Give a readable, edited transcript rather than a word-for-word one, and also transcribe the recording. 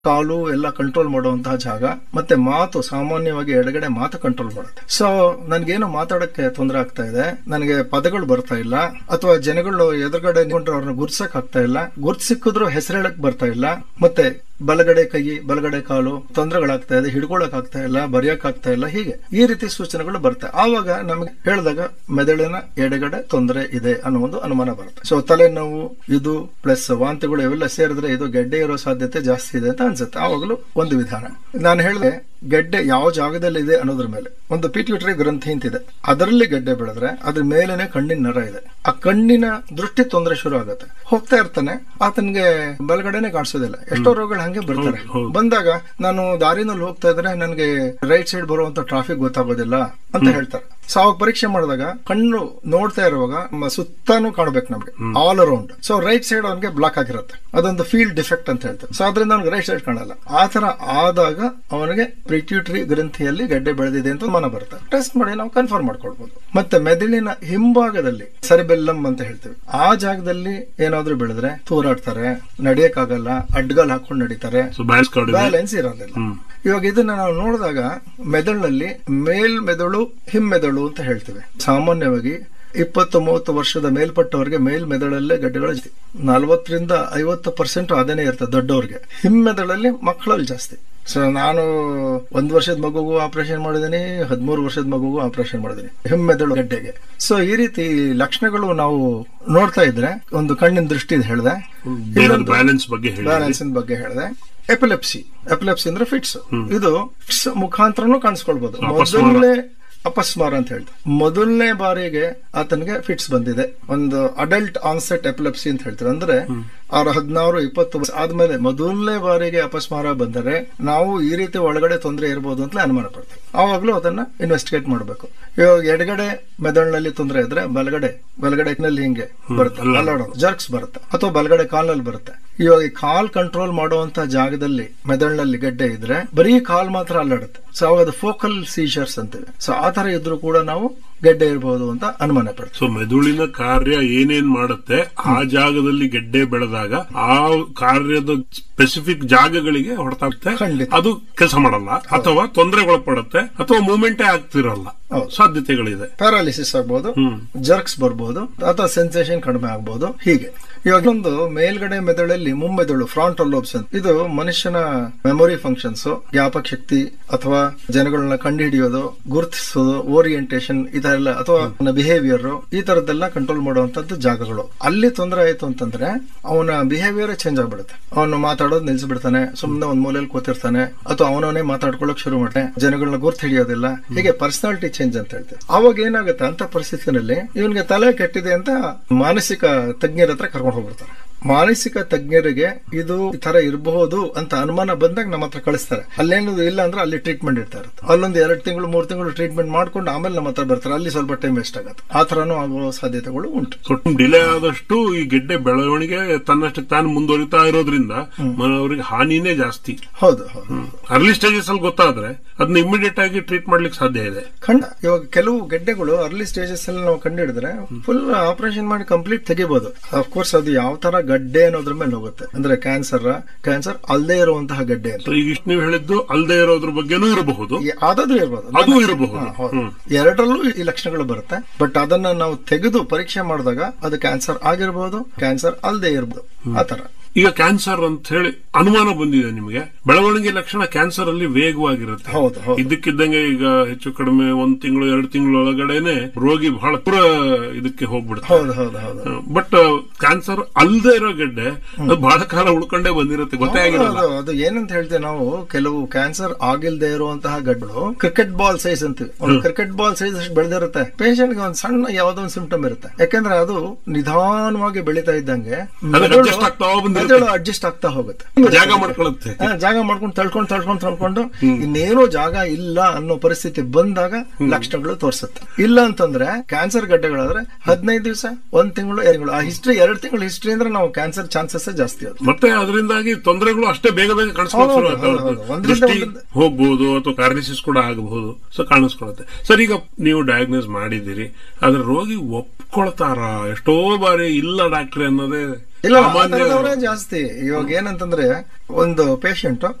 ಕಾಲು ಎಲ್ಲ ಕಂಟ್ರೋಲ್ ಮಾಡುವಂತಹ ಜಾಗ, ಮತ್ತೆ ಮಾತು ಸಾಮಾನ್ಯವಾಗಿ ಎಡಗಡೆ ಮಾತು ಕಂಟ್ರೋಲ್ ಮಾಡುತ್ತೆ. ಸೊ ನನ್ಗೇನು ಮಾತಾಡಕ್ಕೆ ತೊಂದರೆ ಆಗ್ತಾ ಇದೆ, ನನಗೆ ಪದಗಳು ಬರ್ತಾ ಇಲ್ಲ, ಅಥವಾ ಜನಗಳು ಎದುರುಗಡೆ ನಿಂತ್ಕೊಂಡ್ರೆ ಅವ್ರನ್ನ ಗುರ್ಸಕ್ ಆಗ್ತಾ ಇಲ್ಲ, ಗುರ್ತ್ ಸಿಕ್ಕಿದ್ರು ಹೆಸರೇಳಕ್ ಬರ್ತಾ ಇಲ್ಲ, ಮತ್ತೆ ಬಲಗಡೆ ಕೈ ಬಲಗಡೆ ಕಾಲು ತೊಂದರೆಗಳಾಗ್ತಾ ಇದೆ, ಹಿಡ್ಕೊಳಕ್ ಆಗ್ತಾ ಇಲ್ಲ, ಬರೆಯಕ್ ಆಗ್ತಾ ಇಲ್ಲ, ಹೀಗೆ ಈ ರೀತಿ ಸೂಚನೆಗಳು ಬರ್ತವೆ. ಆವಾಗ ನಮಗೆ ಹೇಳಿದಾಗ ಮೆದುಳಿನ ಎಡಗಡೆ ತೊಂದರೆ ಇದೆ ಅನ್ನೋ ಒಂದು ಅನುಮಾನ ಬರುತ್ತೆ. ಸೊ ತಲೆನೋವು ಇದು ಪ್ಲಸ್ ವಾಂತಿಗಳು ಇವೆಲ್ಲ ಸೇರಿದ್ರೆ ಇದು ಗೆಡ್ಡೆ ಇರೋ ಸಾಧ್ಯತೆ ಜಾಸ್ತಿ ಇದೆ ಅಂತ ಅನ್ಸುತ್ತೆ. ಆವಾಗಲೂ ಒಂದು ವಿಧಾನ ನಾನು ಹೇಳಿದೆ, ಗೆಡ್ಡೆ ಯಾವ ಜಾಗದಲ್ಲಿ ಇದೆ ಅನ್ನೋದ್ರ ಮೇಲೆ ಒಂದು ಪಿಟ್ಯೂಟರಿ ಗ್ರಂಥಿ ಅಂತಿದೆ, ಅದರಲ್ಲಿ ಗೆಡ್ಡೆ ಬೆಳೆದ್ರೆ ಅದ್ರ ಮೇಲೇನೆ ಕಣ್ಣಿನ ನರ ಇದೆ, ಆ ಕಣ್ಣಿನ ದೃಷ್ಟಿ ತೊಂದರೆ ಶುರು ಆಗುತ್ತೆ. ಹೋಗ್ತಾ ಇರ್ತಾನೆ, ಆತನಿಗೆ ಬಲಗಡೆನೆ ಕಾಣಿಸೋದಿಲ್ಲ. ಎಷ್ಟೋ ರೋಗಗಳು ಹಂಗೆ ಬರ್ತಾರೆ. ಬಂದಾಗ ನಾನು ದಾರಿನಲ್ಲಿ ಹೋಗ್ತಾ ಇದ್ರೆ ನನಗೆ ರೈಟ್ ಸೈಡ್ ಬರುವಂತ ಟ್ರಾಫಿಕ್ ಗೊತ್ತಾಗೋದಿಲ್ಲ ಅಂತ ಹೇಳ್ತಾರೆ. ಸೊ ಅವಾಗ ಪರೀಕ್ಷೆ ಮಾಡಿದಾಗ ಕಣ್ಣು ನೋಡ್ತಾ ಇರುವಾಗ ಸುತ್ತಾನು ಕಾಣಬೇಕು ನಮ್ಗೆ, all around. So right side ಅವನಿಗೆ ಬ್ಲಾಕ್ ಆಗಿರುತ್ತೆ, ಅದೊಂದು ಫೀಲ್ಡ್ ಡಿಫೆಕ್ಟ್ ಅಂತ ಹೇಳ್ತಾರೆ. ಸೊ ಅದರಿಂದ ಅವ್ನಿಗೆ ರೈಟ್ ಸೈಡ್ ಕಾಣಲ್ಲ. ಆತರ ಆದಾಗ ಅವನಿಗೆ ಪಿಟ್ಯೂಟರಿ ಗ್ರಂಥಿಯಲ್ಲಿ ಗೆಡ್ಡೆ ಬೆಳೆದಿದೆ ಅಂತ ಮನ ಬರುತ್ತೆ. ಟೆಸ್ಟ್ ಮಾಡಿ ನಾವು ಕನ್ಫರ್ಮ್ ಮಾಡ್ಕೊಳ್ಬಹುದು. ಮತ್ತೆ ಮೆದುಳಿನ ಹಿಂಭಾಗದಲ್ಲಿ ಸೆರೆಬೆಲ್ಲಂ ಅಂತ ಹೇಳ್ತೀವಿ, ಆ ಜಾಗದಲ್ಲಿ ಏನಾದ್ರೂ ಬೆಳೆದ್ರೆ ತೂರಾಡ್ತಾರೆ, ನಡೆಯಕ್ಕಾಗಲ್ಲ, ಅಡ್ಗಾಲ್ ಹಾಕೊಂಡು ನಡೀತಾರೆ, ಬ್ಯಾಲೆನ್ಸ್ ಇರೋದಿಲ್ಲ. ಇವಾಗ ಇದನ್ನ ನಾವು ನೋಡಿದಾಗ ಮೆದುಳಿನಲ್ಲಿ ಮೇಲ್ಮೆದುಳು ಹಿಮ್ಮೆದುಳು ಅಂತ ಹೇಳ್ತೀವಿ. ಸಾಮಾನ್ಯವಾಗಿ 20-30 ವರ್ಷದ ಮೇಲ್ಪಟ್ಟವರಿಗೆ ಮೇಲ್ಮೆದುಳಲ್ಲೇ ಗಡ್ಡೆಗಳು 40-50% ಅದೇನೇ ಇರ್ತದೆ ದೊಡ್ಡವ್ರಿಗೆ. ಹಿಮ್ಮೆದುಳಲ್ಲಿ ಮಕ್ಕಳಲ್ಲಿ ಜಾಸ್ತಿ. ಸೊ ನಾನು 1 ವರ್ಷದ ಮಗುಗೂ ಆಪರೇಷನ್ ಮಾಡಿದೀನಿ, 13 ವರ್ಷದ ಮಗುಗೂ ಆಪರೇಷನ್ ಮಾಡಿದೀನಿ ಹಿಮ್ಮೆದುಳು ಗಡ್ಡೆಗೆ. ಸೊ ಈ ರೀತಿ ಲಕ್ಷಣಗಳು ನಾವು ನೋಡ್ತಾ ಇದ್ರೆ, ಒಂದು ಕಣ್ಣಿನ ದೃಷ್ಟಿ ಹೇಳಿದೆ, ಬ್ಯಾಲೆನ್ಸ್ ಬಗ್ಗೆ ಹೇಳಿದೆ. ಎಪಿಲೆಪ್ಸಿ ಅಂದ್ರೆ ಫಿಟ್ಸ್. ಇದು ಫಿಟ್ಸ್ ಮುಖಾಂತರನು ಕಾಣಿಸ್ಕೊಳ್ಬಹುದು. ಮೊದಲನೇ ಅಪಸ್ಮಾರ ಅಂತ ಹೇಳ್ತಾರೆ, ಮೊದಲನೇ ಬಾರಿಗೆ ಆತನಿಗೆ ಫಿಟ್ಸ್ ಬಂದಿದೆ. ಒಂದು ಅಡಲ್ಟ್ ಆನ್ಸೆಟ್ ಎಪಿಲೆಪ್ಸಿ ಅಂತ ಹೇಳ್ತಾರೆ. ಅಂದ್ರೆ 16-20 ವರ್ಷ ಆದ್ಮೇಲೆ ಮೊದಲನೇ ಬಾರಿಗೆ ಅಪಸ್ಮಾರ ಬಂದರೆ ನಾವು ಈ ರೀತಿ ಒಳಗಡೆ ತೊಂದರೆ ಇರಬಹುದು ಅಂತ ಅನುಮಾನ ಪಡ್ತೇವೆ. ಆವಾಗ್ಲೂ ಅದನ್ನ ಇನ್ವೆಸ್ಟಿಗೇಟ್ ಮಾಡಬೇಕು. ಇವಾಗ ಎಡಗಡೆ ಮೆದುಳಿನಲ್ಲಿ ತೊಂದರೆ ಇದ್ರೆ ಬಲಗಡೆ ಹಿಂಗೆ ಬರುತ್ತೆ, ಅಲ್ಲಾಡೋದು ಜರ್ಕ್ಸ್ ಬರುತ್ತೆ, ಅಥವಾ ಬಲಗಡೆ ಕಾಲ್ನಲ್ಲಿ ಬರುತ್ತೆ. ಇವಾಗ ಈ ಕಾಲ್ ಕಂಟ್ರೋಲ್ ಮಾಡುವಂತ ಜಾಗದಲ್ಲಿ ಮೆದುಳಿನಲ್ಲಿ ಗಡ್ಡೆ ಇದ್ರೆ ಬರೀ ಕಾಲ್ ಮಾತ್ರ ಅಲ್ಲಾಡುತ್ತೆ. ಸೊ ಅವಾಗ ಅದು ಫೋಕಲ್ ಸೀಜರ್ಸ್ ಅಂತೀವಿ. ಸೊ ಆ ತರ ಇದ್ರೂ ಕೂಡ ನಾವು ಗೆಡ್ಡೆ ಇರಬಹುದು ಅಂತ ಅನುಮಾನ ಪಡ್ತೀವಿ. ಸೊ ಮೆದುಳಿನ ಕಾರ್ಯ ಏನೇನ್ ಮಾಡುತ್ತೆ ಆ ಜಾಗದಲ್ಲಿ ಗೆಡ್ಡೆ ಬೆಳೆದಾಗ ಆ ಕಾರ್ಯದ ಸ್ಪೆಸಿಫಿಕ್ ಜಾಗಗಳಿಗೆ ಹೊಡೆತಾಗುತ್ತೆ, ಅದು ಕೆಲಸ ಮಾಡಲ್ಲ, ಅಥವಾ ತೊಂದರೆಗೊಳಪಡುತ್ತೆ, ಅಥವಾ ಮೂವ್ಮೆಂಟೇ ಆಗ್ತಿರಲ್ಲ, ಸಾಧ್ಯತೆಗಳಿದೆ. ಪ್ಯಾರಾಲಿಸಿಸ್ ಆಗ್ಬಹುದು, ಜರ್ಕ್ಸ್ ಬರ್ಬಹುದು, ಅಥವಾ ಸೆನ್ಸೇಷನ್ ಕಡಿಮೆ ಆಗ್ಬಹುದು. ಹೀಗೆ ಇವಾಗ ಒಂದು ಮೇಲ್ಗಡೆ ಮೆದುಳಲ್ಲಿ ಮುಮ್ಮೆದುಳು ಫ್ರಾಂಟಲ್ ಲೋಬ್ಸ್ ಅಂತ, ಇದು ಮನುಷ್ಯನ ಮೆಮೊರಿ ಫಂಕ್ಷನ್ಸ್, ಜ್ಞಾಪಕ ಶಕ್ತಿ ಅಥವಾ ಜನಗಳನ್ನ ಕಂಡುಹಿಡಿಯೋದು, ಗುರುತಿಸೋದು, ಓರಿಯೆಂಟೇಷನ್ ಈ ತರ ಎಲ್ಲ, ಅಥವಾ ಬಿಹೇವಿಯರ್ ಈ ತರದ್ದೆಲ್ಲ ಕಂಟ್ರೋಲ್ ಮಾಡುವಂತದ್ದು ಜಾಗಗಳು. ಅಲ್ಲಿ ತೊಂದರೆ ಆಯ್ತು ಅಂತಂದ್ರೆ ಅವನ ಬಿಹೇವಿಯರ್ ಚೇಂಜ್ ಆಗ್ಬಿಡುತ್ತೆ. ಅವನು ಮಾತಾಡೋದು ನಿಲ್ಸ್ಬಿಡ್ತಾನೆ, ಸುಮ್ಮನೆ ಒಂದ್ ಮೂಲೆಯಲ್ಲಿ ಕೂತಿರ್ತಾನೆ, ಅಥವಾ ಅವನವನೇ ಮಾತಾಡ್ಕೊಳ್ಳಕ್ ಶುರು ಮಾಡ್ತಾನೆ, ಜನಗಳನ್ನ ಗುರ್ತು ಹಿಡಿಯೋದಿಲ್ಲ. ಹೀಗೆ ಪರ್ಸನಾಲಿಟಿ ಚೇಂಜ್ ಅಂತ ಹೇಳ್ತೇವೆ. ಅವಾಗ ಏನಾಗುತ್ತೆ ಅಂತ ಪರಿಸ್ಥಿತಿನಲ್ಲಿ ಇವನಿಗೆ ತಲೆ ಕೆಟ್ಟಿದೆ ಅಂತ ಮಾನಸಿಕ ತಜ್ಞರ ಹತ್ರ ಕರ್ಕೊಂಡು ಹೋಗ್ಬಿಡ್ತಾರೆ. ಮಾನಸಿಕ ತಜ್ಞರಿಗೆ ಇದು ಈ ತರ ಇರಬಹುದು ಅಂತ ಅನುಮಾನ ಬಂದಾಗ ನಮ್ಮ ಹತ್ರ ಕಳಿಸ್ತಾರೆ. ಅಲ್ಲೇನದು ಇಲ್ಲ ಅಂದ್ರೆ ಅಲ್ಲಿ ಟ್ರೀಟ್ಮೆಂಟ್ ಇರ್ತಾ ಇರುತ್ತೆ. ಅಲ್ಲೊಂದು 2 ತಿಂಗಳು 3 ತಿಂಗಳು ಟ್ರೀಟ್ಮೆಂಟ್ ಮಾಡ್ಕೊಂಡು ಆಮೇಲೆ ನಮ್ಮ ಹತ್ರ ಬರ್ತಾರೆ. ಅಲ್ಲಿ ಸ್ವಲ್ಪ ಟೈಮ್ ವೇಸ್ಟ್ ಆಗುತ್ತೆ. ಆ ತರನೂ ಆಗುವ ಸಾಧ್ಯತೆಗಳು ಉಂಟು. ಸ್ವಲ್ಪ ಡಿಲೇ ಆದಷ್ಟು ಈ ಗೆಡ್ಡೆ ಬೆಳವಣಿಗೆ ತನ್ನಷ್ಟಕ್ಕೆ ತಾನು ಮುಂದುವರಿತಾ ಇರೋದ್ರಿಂದ ಅವರಿಗೆ ಹಾನಿನೇ ಜಾಸ್ತಿ. ಹೌದು. ಅರ್ಲಿ ಸ್ಟೇಜಸ್ ಅಲ್ಲಿ ಗೊತ್ತಾದ್ರೆ ಅದನ್ನ ಇಮಿಡಿಯೇಟ್ ಆಗಿ ಟ್ರೀಟ್ ಮಾಡ್ಲಿಕ್ಕೆ ಸಾಧ್ಯ ಇದೆ. ಖಂಡ. ಇವಾಗ ಕೆಲವು ಗೆಡ್ಡೆಗಳು ಅರ್ಲಿ ಸ್ಟೇಜಸ್ ಅಲ್ಲಿ ನಾವು ಕಂಡುಹಿಡಿದ್ರೆ ಫುಲ್ ಆಪರೇಷನ್ ಮಾಡಿ ಕಂಪ್ಲೀಟ್ ತೆಗಿಬಹುದು. ಅಫ್ಕೋರ್ಸ್ ಅದು ಯಾವ ತರ ಗಡ್ಡೆ ಅನ್ನೋದ್ರ ಮೇಲೆ ಹೋಗುತ್ತೆ. ಅಂದ್ರೆ ಕ್ಯಾನ್ಸರ್ ಅಲ್ಲದೆ ಇರುವಂತಹ ಗಡ್ಡೆ ಅಂತ. ಈಗ ಇಷ್ಟು ನೀವು ಹೇಳಿದ್ದು ಅಲ್ಲದೆ ಇರೋದ್ರ ಬಗ್ಗೆನೂ ಇರಬಹುದು, ಅದಾದ್ರೂ ಇರಬಹುದು, ಅದು ಇರಬಹುದು. ಎರಡರಲ್ಲೂ ಈ ಲಕ್ಷಣಗಳು ಬರುತ್ತೆ. ಬಟ್ ಅದನ್ನ ನಾವು ತೆಗೆದು ಪರೀಕ್ಷೆ ಮಾಡಿದಾಗ ಅದು ಕ್ಯಾನ್ಸರ್ ಆಗಿರಬಹುದು, ಕ್ಯಾನ್ಸರ್ ಅಲ್ಲದೆ ಇರಬಹುದು. ಆತರ ಈಗ ಕ್ಯಾನ್ಸರ್ ಅಂತ ಹೇಳಿ ಅನುಮಾನ ಬಂದಿದೆ ನಿಮಗೆ, ಬೆಳವಣಿಗೆ ಲಕ್ಷಣ ಕ್ಯಾನ್ಸರ್ ಅಲ್ಲಿ ವೇಗವಾಗಿರುತ್ತೆ. ಇದಕ್ಕಿದ್ದಂಗೆ ಈಗ ಹೆಚ್ಚು ಕಡಿಮೆ 1 ತಿಂಗಳು 2 ತಿಂಗಳ ಒಳಗಡೆನೆ ರೋಗಿ ಬಹಳ ಪುರ ಇದಕ್ಕೆ ಹೋಗ್ಬಿಡುತ್ತೆ. ಬಟ್ ಕ್ಯಾನ್ಸರ್ ಅಲ್ಲದೆ ಇರೋ ಗೆಡ್ಡೆ ಅದು ಬಹಳ ಕಾಲ ಉಳ್ಕೊಂಡೇ ಬಂದಿರುತ್ತೆ, ಗೊತ್ತೇ ಆಗಿರಲ್ಲ. ಅದು ಏನಂತ ಹೇಳ್ತೇವೆ ನಾವು, ಕೆಲವು ಕ್ಯಾನ್ಸರ್ ಆಗಿಲ್ದೇ ಇರುವಂತಹ ಗಡ್ಡೆಗಳು ಕ್ರಿಕೆಟ್ ಬಾಲ್ ಸೈಜ್ ಅಂತೀವಿ. ಒಂದು ಕ್ರಿಕೆಟ್ ಬಾಲ್ ಸೈಜ್ ಅಷ್ಟು ಬೆಳೆದಿರುತ್ತೆ. ಪೇಷಂಟ್ ಗೆ ಒಂದು ಸಣ್ಣ ಯಾವ್ದೋ ಒಂದು ಸಿಂಪ್ಟಮ್ ಇರುತ್ತೆ. ಯಾಕಂದ್ರೆ ಅದು ನಿಧಾನವಾಗಿ ಬೆಳೀತಾ ಇದ್ದಂಗೆ ಅಡ್ಜಸ್ಟ್ ಆಗ್ತಾ ಹೋಗುತ್ತೆ, ಜಾಗ ಮಾಡ್ಕೊಂಡು ತಳ್ಕೊಂಡು ಇನ್ನೇನೋ ಜಾಗ ಇಲ್ಲ ಅನ್ನೋ ಪರಿಸ್ಥಿತಿ ಬಂದಾಗ ಲಕ್ಷಣಗಳು ತೋರಿಸುತ್ತೆ. ಇಲ್ಲ ಅಂತಂದ್ರೆ ಕ್ಯಾನ್ಸರ್ ಗಡ್ಡೆಗಳಾದ್ರೆ 15 ದಿವಸ 1 ತಿಂಗಳು 2 ತಿಂಗಳು, ಆ ಹಿಸ್ಟ್ರಿ 2 ತಿಂಗಳು ಹಿಸ್ಟ್ರಿ ಅಂದ್ರೆ ನಾವು ಕ್ಯಾನ್ಸರ್ ಚಾನ್ಸಸ್ ಜಾಸ್ತಿ ಅದು. ಮತ್ತೆ ಅದರಿಂದಾಗಿ ತೊಂದರೆಗಳು ಅಷ್ಟೇ ಬೇಗ ಹೋಗ್ಬಹುದು, ಅಥವಾ ಪ್ಯಾರಾಲಿಸಿಸ್ ಕೂಡ ಆಗಬಹುದು. ಸೊ ಕಾಣಿಸ್ಕೊಳ್ಳುತ್ತೆ. ಸರ್, ಈಗ ನೀವು ಡಯಾಗ್ನೋಸ್ ಮಾಡಿದ್ದೀರಿ, ಆದ್ರೆ ರೋಗಿ ಒಪ್ಕೊಳ್ತಾರ? ಎಷ್ಟೋ ಬಾರಿ ಇಲ್ಲ ಡಾಕ್ಟ್ರೆ ಅನ್ನೋದೇ ಇಲ್ಲ, ಆ ಥರದವರೇ ಜಾಸ್ತಿ. ಇವಾಗ ಏನಂತಂದ್ರೆ ಒಂದು ಪೇಷಂಟ್